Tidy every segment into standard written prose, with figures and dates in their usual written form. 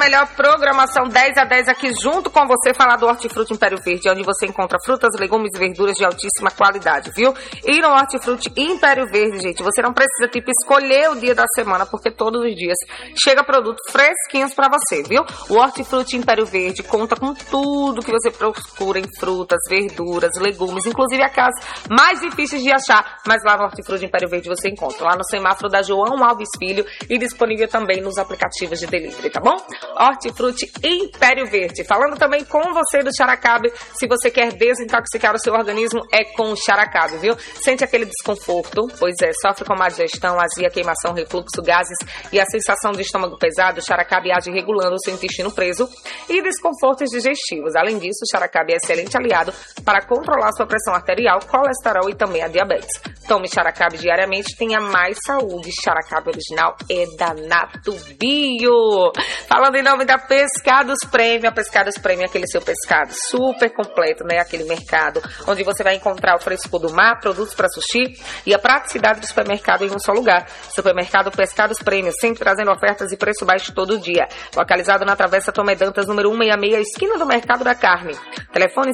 melhor programação 10 a 10 aqui junto com você, falar do Hortifruti Império Verde, onde você encontra frutas, legumes e verduras de altíssima qualidade, viu? E no Hortifruti Império Verde, gente, você não precisa, escolher o dia da semana, porque todos os dias chega produtos fresquinhos pra você, viu? O Hortifruti Império Verde conta com tudo que você procura em frutas, verduras, legumes, inclusive aquelas mais difíceis de achar, mas lá no Hortifruti Império Verde você encontra, lá no semáforo da João Alves Filho e disponível também nos aplicativos de delivery, tá bom? Hortifruti Império Verde. Falando também com você do Xaracabe, se você quer desintoxicar o seu organismo, é com o Xaracabe, viu? Sente aquele desconforto, pois é, sofre com má digestão, azia, queimação, refluxo, gases e a sensação de estômago pesado, o Xaracabe age regulando o seu intestino preso e desconfortos digestivos. Além disso, o Xaracabe é excelente aliado para controlar sua pressão arterial, colesterol e também a diabetes. Tome Xaracabe diariamente, tenha mais saúde. Xaracabe original é da Natubio. Falando em nome da Pescados Prêmio, a Pescados Prêmio é aquele seu pescado super completo, né? Aquele mercado onde você vai encontrar o frescor do mar, produtos para sushi e a praticidade do supermercado em um só lugar. Supermercado Pescados Prêmio, sempre trazendo ofertas e preço baixo todo dia. Localizado na Travessa Tomé Dantas, número 166, esquina do Mercado da Carne. Telefone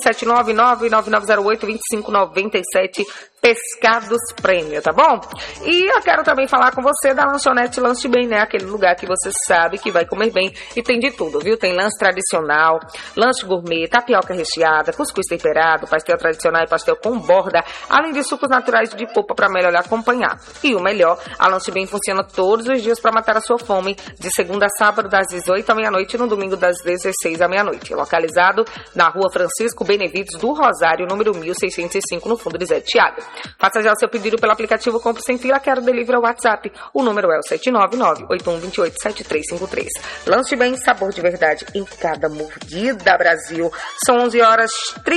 799-9908-2597. Pescados Prêmio, tá bom? E eu quero também falar com você da lanchonete Lanche Bem, né? Aquele lugar que você sabe que vai comer bem e tem de tudo, viu? Tem lanche tradicional, lanche gourmet, tapioca recheada, cuscuz temperado, pastel tradicional e pastel com borda, além de sucos naturais de polpa para melhor acompanhar. E o melhor, a Lanche Bem funciona todos os dias para matar a sua fome, de segunda a sábado das 18 à meia-noite e no domingo das 16 à meia-noite. Localizado na Rua Francisco Benevides do Rosário, número 1605, no fundo de Zé Thiago. Faça já o seu pedido pelo aplicativo Compre Sem Fila, quero delivery ao WhatsApp. O número é o 799-8128-7353. Lanche Bem, sabor de verdade em cada mordida, Brasil. São 11 horas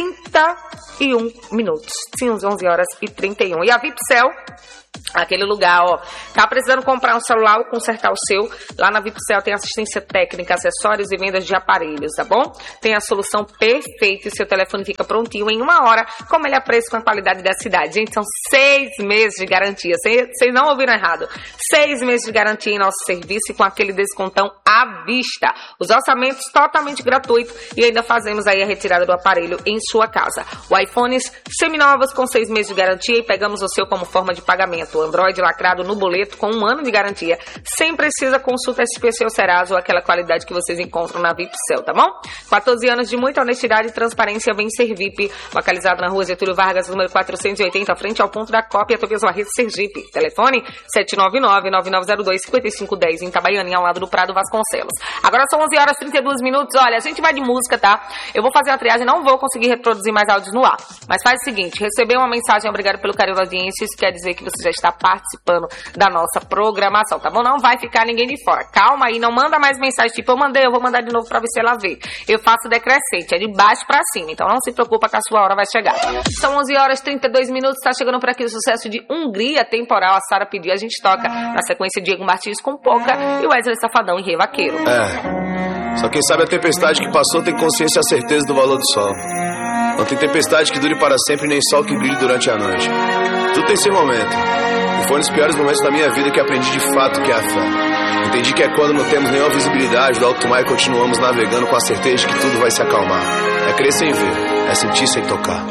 31 minutos. Sim, 11 horas e 31. E a Vipcel, aquele lugar, ó, tá precisando comprar um celular ou consertar o seu, lá na Vipcel tem assistência técnica, acessórios e vendas de aparelhos, tá bom? Tem a solução perfeita e seu telefone fica prontinho em 1 hora, com o melhor preço com a qualidade da cidade. Gente, são 6 meses de garantia, vocês não ouviram errado, 6 meses de garantia em nosso serviço e com aquele descontão à vista. Os orçamentos totalmente gratuitos e ainda fazemos aí a retirada do aparelho em sua casa. O iPhones seminovos com 6 meses de garantia e pegamos o seu como forma de pagamento. O Android lacrado no boleto com 1 ano de garantia. Sem precisa consulta SPC ou Serasa ou aquela qualidade que vocês encontram na Vipcel, tá bom? 14 anos de muita honestidade e transparência, vem ser VIP. Localizado na Rua Getúlio Vargas, número 480, frente ao ponto da Cópia, Tobias Barreto, Sergipe. Telefone 799-9902-5510, em Itabaianinha, ao lado do Prado Vasconcelos. Agora são 11 horas e 32 minutos. Olha, a gente vai de música, tá? Eu vou fazer a triagem, não vou conseguir reproduzir mais áudios no ar. Mas faz o seguinte, receber uma mensagem, obrigado pelo carinho da audiência, isso quer dizer que você já está participando da nossa programação, tá bom? Não vai ficar ninguém de fora. Calma aí, não manda mais mensagem tipo, eu mandei, eu vou mandar de novo pra você lá ver. Eu faço decrescente, é de baixo pra cima, então não se preocupa que a sua hora vai chegar. São 11 horas e 32 minutos, tá chegando por aqui o sucesso de Hungria Temporal, a Sara pediu, a gente toca na sequência Diego Martins com Poca e Wesley Safadão e Rei Vaqueiro. Só quem sabe a tempestade que passou tem consciência e a certeza do valor do sol. Não tem tempestade que dure para sempre, nem sol que brilhe durante a noite. Tudo tem seu momento. E foi um dos piores momentos da minha vida que aprendi de fato que é a fé. Entendi que é quando não temos nenhuma visibilidade do alto mar e continuamos navegando com a certeza de que tudo vai se acalmar. É crer sem ver, é sentir sem tocar.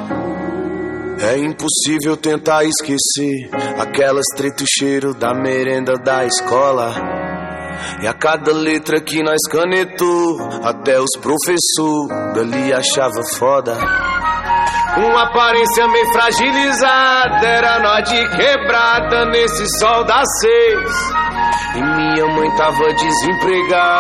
É impossível tentar esquecer aquelas treta e cheiro da merenda da escola. E a cada letra que nós canetou, até os professores dali achava foda. Uma aparência meio fragilizada, era nó de quebrada nesse sol das 6. E minha mãe tava desempregada.